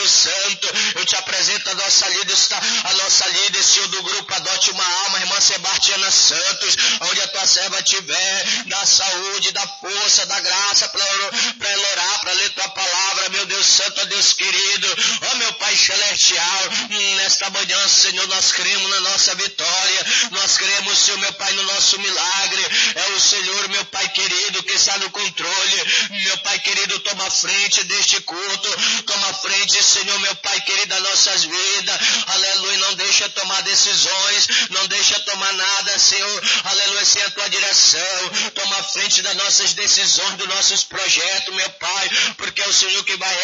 Deus Santo, eu te apresento a nossa líder, Senhor, do grupo Adote uma Alma, irmã Sebastiana Santos, onde a tua serva estiver, dá saúde, dá força, dá graça para ela orar, para ler tua palavra, meu Deus Santo, ó Deus querido, ó meu Pai Celestial, nesta manhã, Senhor, nós cremos na nossa vitória, nós cremos, Senhor, meu Pai, no nosso milagre, é o Senhor, meu Pai querido, que está no controle, meu Pai querido, toma frente deste culto, toma frente, Senhor, meu Pai querido, das nossas vidas, aleluia, não deixa tomar decisões, não deixa tomar nada, Senhor, aleluia, sem a tua direção, toma frente das nossas decisões, dos nossos projetos, meu Pai, porque é o Senhor que vai